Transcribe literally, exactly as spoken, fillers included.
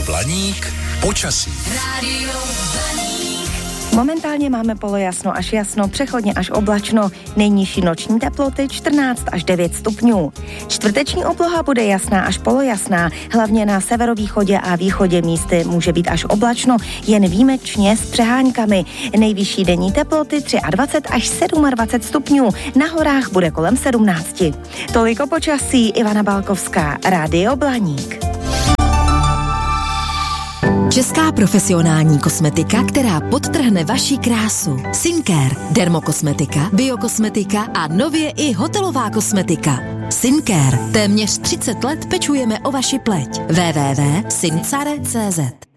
Blaník počasí. Rádio Blaník. Momentálně máme polojasno až jasno, přechodně až oblačno, nejnižší noční teploty čtrnáct až devět stupňů. Čtvrteční obloha bude jasná až polojasná, hlavně na severovýchodě a východě místy může být až oblačno, jen výjimečně s přeháňkami. Nejvyšší denní teploty dvacet tři až dvacet sedm stupňů, na horách bude kolem sedmnáct. Toliko počasí, Ivana Balkovská, Rádio Blaník. Česká profesionální kosmetika, která podtrhne vaši krásu. Syncare, dermokosmetika, biokosmetika a nově i hotelová kosmetika. Syncare. Téměř třicet let pečujeme o vaši pleť. w w w tečka syncare tečka cz